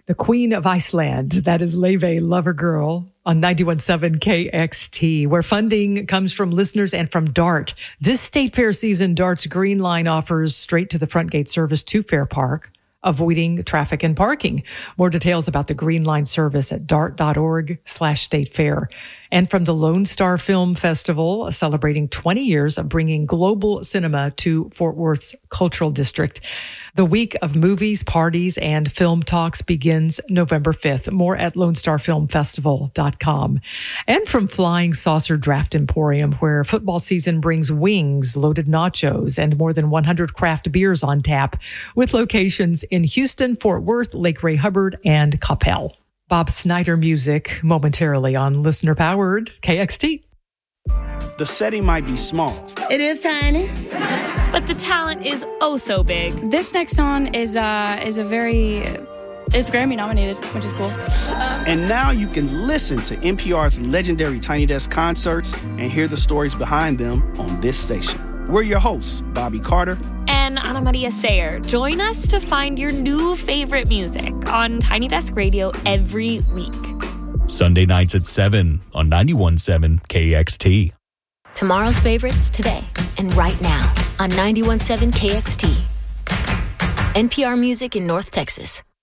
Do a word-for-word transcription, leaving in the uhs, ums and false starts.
the Queen of Iceland. That is Laufey Lovergirl on ninety-one point seven K X T, where funding comes from listeners and from DART. This State Fair season, DART's Green Line offers straight to the front gate service to Fair Park, avoiding traffic and parking. More details about the Green Line service at dart.org slash state fair. And from the Lone Star Film Festival, celebrating twenty years of bringing global cinema to Fort Worth's Cultural District. The week of movies, parties, and film talks begins November fifth. More at lone star film festival dot com. And from Flying Saucer Draft Emporium, where football season brings wings, loaded nachos, and more than one hundred craft beers on tap, with locations in Houston, Fort Worth, Lake Ray Hubbard, and Coppell. Bob Snyder music momentarily on listener-powered K X T. The setting might be small. It is tiny. But the talent is oh so big. This next song is uh is a very, it's Grammy nominated, which is cool. Um, And now you can listen to N P R's legendary Tiny Desk concerts and hear the stories behind them on this station. We're your hosts, Bobby Carter and Ana Maria Sayer. Join us to find your new favorite music on Tiny Desk Radio every week. Sunday nights at seven on ninety-one point seven K X T. Tomorrow's favorites today and right now on ninety-one point seven K X T. N P R Music in North Texas.